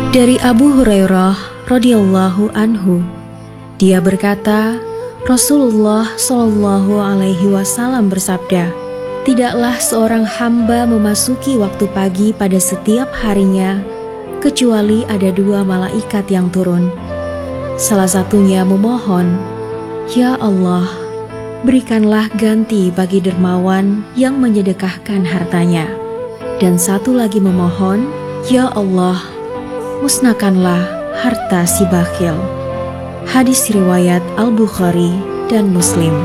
Dari Abu Hurairah radhiyallahu anhu, dia berkata, Rasulullah Shallallahu alaihi wasallam bersabda, tidaklah seorang hamba memasuki waktu pagi pada setiap harinya kecuali ada dua malaikat yang turun. Salah satunya memohon, Ya Allah, berikanlah ganti bagi dermawan yang menyedekahkan hartanya. Dan satu lagi memohon, Ya Allah, musnahkanlah harta si bakhil. Hadis riwayat Al-Bukhari dan Muslim.